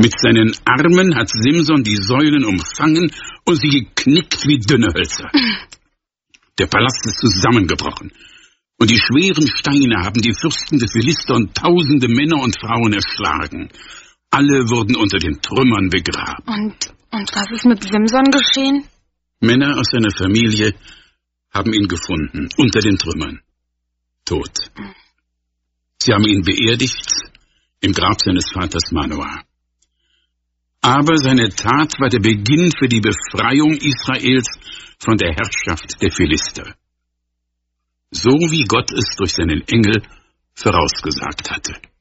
Mit seinen Armen hat Simson die Säulen umfangen und sie geknickt wie dünne Hölzer. Der Palast ist zusammengebrochen. Und die schweren Steine haben die Fürsten der Philister und tausende Männer und Frauen erschlagen. Alle wurden unter den Trümmern begraben. Und was ist mit Simson geschehen? Männer aus seiner Familie haben ihn gefunden, unter den Trümmern, tot. Sie haben ihn beerdigt im Grab seines Vaters Manoah. Aber seine Tat war der Beginn für die Befreiung Israels von der Herrschaft der Philister. So wie Gott es durch seinen Engel vorausgesagt hatte.